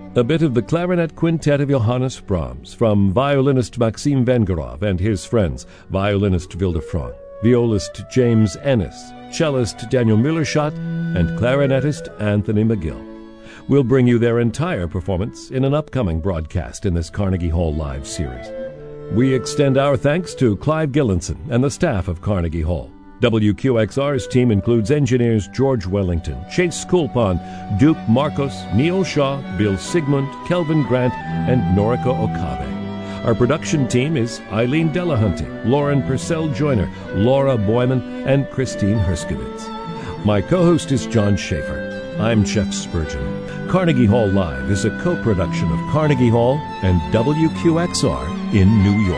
A bit of the clarinet quintet of Johannes Brahms, from violinist Maxim Vengerov and his friends, violinist Vilde Frang, violist James Ennis, cellist Daniel Müllerschott, and clarinetist Anthony McGill. We'll bring you their entire performance in an upcoming broadcast in this Carnegie Hall Live series. We extend our thanks to Clive Gillinson and the staff of Carnegie Hall. WQXR's team includes engineers George Wellington, Chase Coulpon, Duke Marcos, Neil Shaw, Bill Sigmund, Kelvin Grant, and Noriko Okabe. Our production team is Eileen Delahunty, Lauren Purcell-Joyner, Laura Boyman, and Christine Herskowitz. My co-host is John Schaefer. I'm Jeff Spurgeon. Carnegie Hall Live is a co-production of Carnegie Hall and WQXR in New York.